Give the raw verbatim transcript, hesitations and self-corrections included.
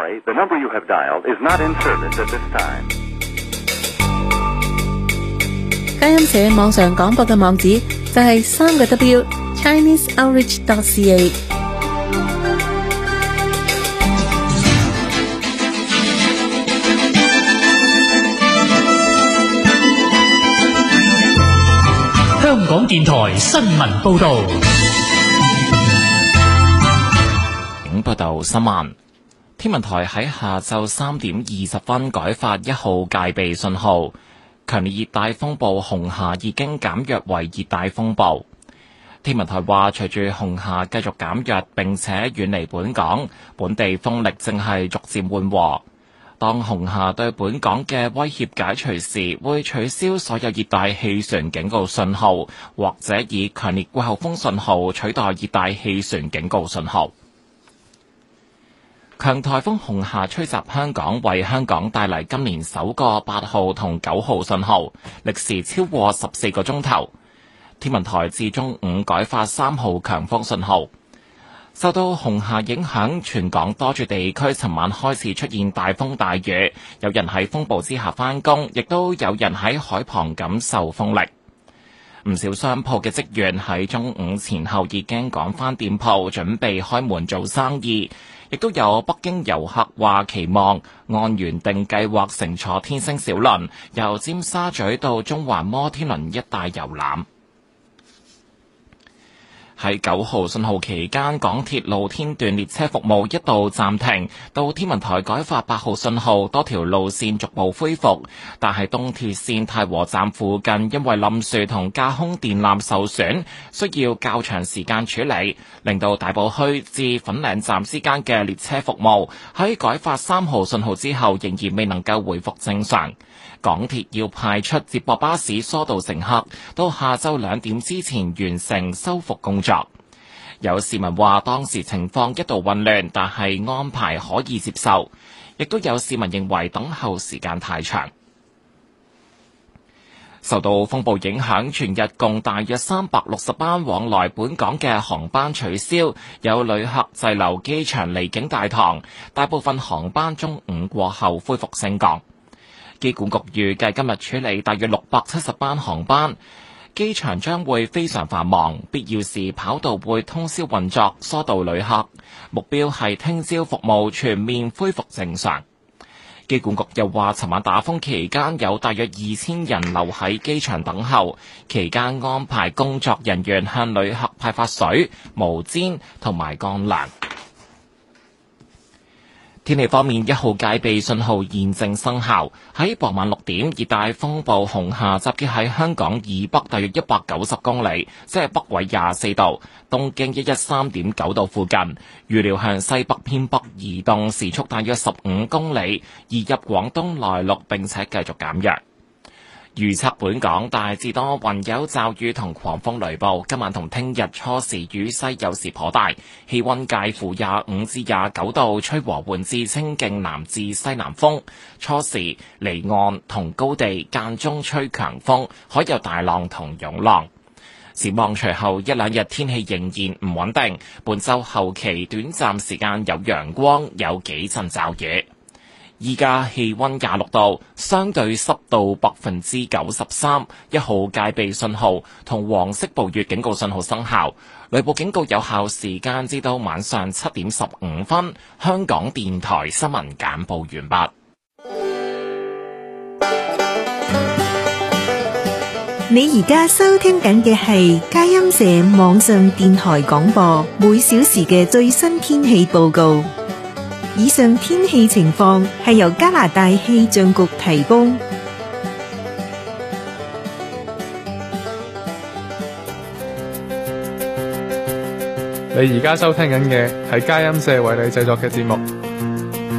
sorry, the number you have dialed is not in service at this time. 佳音社網上廣播嘅網址就係三個 W Chinese Outreach dot C A。 香港電台新聞報道。 警報道新聞，天文台喺下晝三點二十分改發一號戒備信號，強烈熱帶風暴紅霞已經減弱為熱帶風暴。天文台話，隨住紅霞繼續減弱並且遠離本港，本地風力正係逐漸緩和。當紅霞對本港嘅威脅解除時，會取消所有熱帶氣旋警告信號，或者以強烈季候風信號取代熱帶氣旋警告信號。強颱風紅霞吹襲香港，為香港帶嚟今年首個八號同九號信號，歷時超過十四個鐘頭。天文台至中午改發三號強風信號。受到紅霞影響，全港多處地區尋晚開始出現大風大雨，有人喺風暴之下返工，亦都有人喺海旁感受風力。唔少商鋪嘅職員喺中午前後已經趕返店鋪，準備開門做生意。亦都有北京遊客話期望按原定計劃乘坐天星小輪，由尖沙咀到中環摩天輪一帶遊覽。喺九號信號期間，港鐵露天段列車服務一度暫停，到天文台改發八號信號，多條路線逐步恢復。但係東鐵線太和站附近因為冧樹同架空電纜受損，需要較長時間處理，令到大埔墟至粉嶺站之間嘅列車服務喺改發三號信號之後，仍然未能夠回復正常。港鐵要派出接駁巴士疏導乘客，到下晝兩點之前完成修復工作。有市民話當時情況一度混亂，但係安排可以接受。亦都有市民認為等候時間太長。受到風暴影響，全日共大約三百六十班往來本港嘅航班取消，有旅客滯留機場離境大堂，大部分航班中午過後恢復升降。機管局預計今日處理大約六百七十班航班，機場將會非常繁忙，必要時跑道會通宵運作，疏導旅客。目標係聽朝服務全面恢復正常。機管局又話，尋晚打風期間有大約二千人留喺機場等候，期間安排工作人員向旅客派發水、毛氈同埋乾糧。天氣方面，一號戒備信號現正生效。喺傍晚六點，熱帶風暴紅霞集結喺香港以北大約一百九十公里，即係北緯廿四度、東經一一三點九度附近。預料向西北偏北移動，時速大約十五公里，移入廣東內陸並且繼續減弱。預測本港大致多雲，有驟雨同狂風雷暴。今晚同聽日初時雨勢有時頗大，氣溫介乎廿五至廿九度，吹和緩至清勁南至西南風。初時離岸同高地間中吹強風，海有大浪同湧浪。展望隨後一兩日天氣仍然唔穩定，本週後期短暫時間有陽光，有幾陣驟雨。依家氣溫廿六度，相對濕度百分之九十三，一號戒備信號同黃色暴雨警告信號生效，雷暴警告有效時間至到晚上七點十五分。香港電台新聞簡報完畢。 你而家收聽緊嘅係佳音社網上電台廣播，每小時嘅最新天氣報告。以上天氣情況係由加拿大氣象局提供。 你而家收聽緊嘅係佳音社為你製作嘅節目。